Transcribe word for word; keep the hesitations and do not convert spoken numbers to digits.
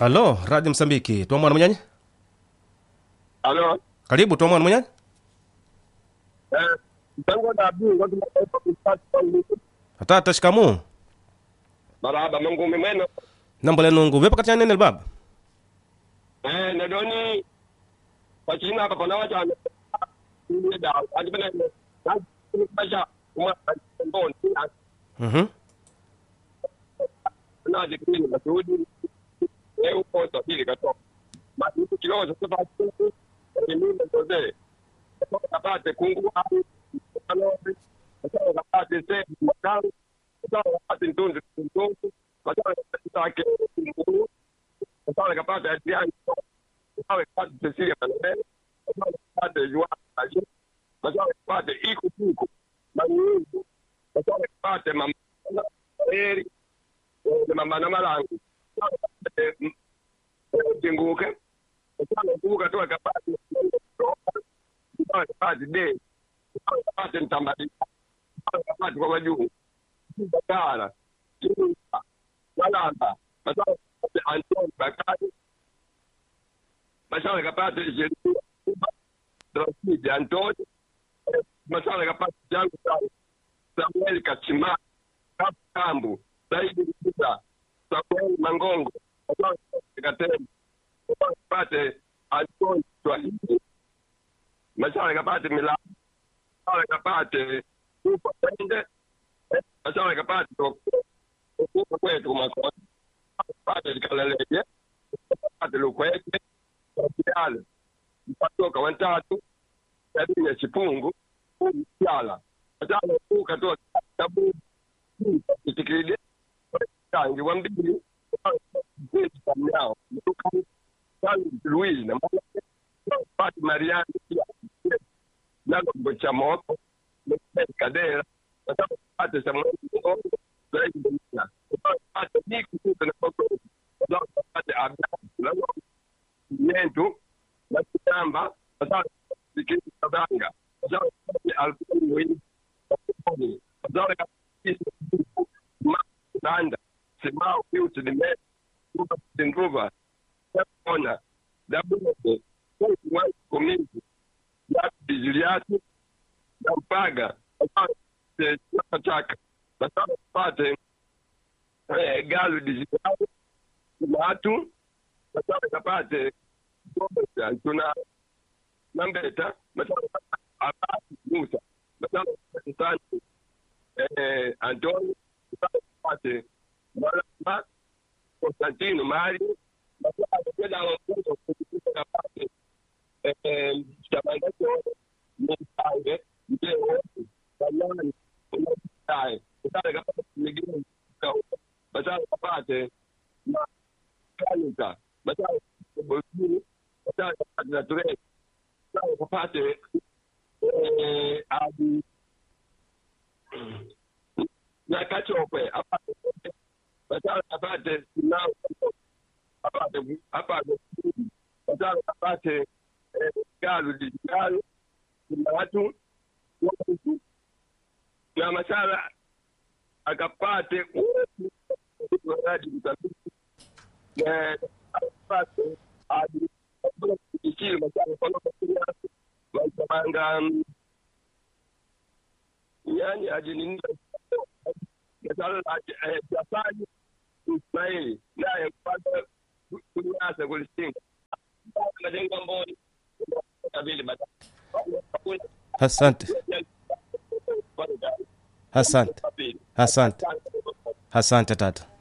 Halo, Radio Msambiki. Tuwa mwana mwenyanyi? Halo. Karibu, tuwa mwana mwenyanyi? Eh, tango na abdi watu mtaifa kutatu kwa uliku. Hatata shikamu. Marahaba, mungu mimeno. Nambole nungu. Wepa katika nene baba? Eh, nedoni. Kwa china hapa kuna wacha wane. Ndiye dao. Ajibena ime. Nazi kumisha. Uma. Mboni. Mhm. Nazi kini. Masudi. Eh, uko sabili kato. Masiku kiloza. Sefa kini. Kimime zoze. Kapate kungu ari. Kanori. Kapate se. Makaru. Kapate ntunzi. Ntunzi. Kapate kungu. Kapate kapate adiani. Kapate kapate Cecilia Kanone. Kapate Juan Kaji. Kapate kapate Iku Tuku. Manyuzu. Kapate kapate Mama Eri. Mama Namalangu. Kapate Jinguke. Kapate Nguka tuwa kapate Kapate kapate De. Kapate Ntambadi. Kapate kwa wajuu. Bakara. Jinguka. Walanda. Kapate Antoni Bakari. Masala kapate Jerusalem. Rafiki Antoni. Masala kapate Jangu Samuel Kachima. Kambu. Saidi Kuta. Samuel Mangongo. Masala kapate kapate Antoni Swahili. Masala kapate Mila. Masala kapate Kupa Pende. Masala kapate Kupa kwetu Makoni. Kapate Kalaleje. Kapate Lukwete. Kapate Mpatoka wantatu. Yadini ya Chipungu. Yala. Matala kuka tuwa tabu. Itikide. Kangi wambili. Kwezi kamyao. Mtuka. Kangi Luiz. Na mwana. Pati Mariani. Nago mbocha moko. Mekezi Kadera. Matala pate Samuel Mungu. Zaidi Mbina. Pate Niku Kuka na Koko. Matala pate Abdani. Lago. Yentu. Matamba. Matala Sikini Sabanga. Matala pate Alfuni Wini. Matala pate Manda. Simao Piuti ni me. Kuka Sinruva. Ona. Dabuke. Kwa wani komindi. Yapi Juliati. Nampaga. Matala pate Chaka. Matala pate Galu Dijitali. Matu. Matala pate Tuna Nambeta. Matala pate Abasi Musa. Matala pate Santi. Eh, Antoni. Matala pate Malama. Constantino Mari. Matala pate Wakuto. Matala pate Eh, Chamangato. Mpange. Mpewe. Kalani. Matala Matala pate Migini. Matala pate Kaluka. Matala Bolsini. Matala pate Nature. Matala pate eh, Adi Nakachokwe. Apate Matala pate Sinao. Apate Apate Matala pate Galu Digital. Watu na Masala akapate uradi mtabiki na akapate adi ikili Masala kwa nafasi Masanga yani ajini Masala Japani Ismaili naye kupata kunyasa kulisinga najenga mboni kabili bata. Asante. Asante. Asante. Asante tata.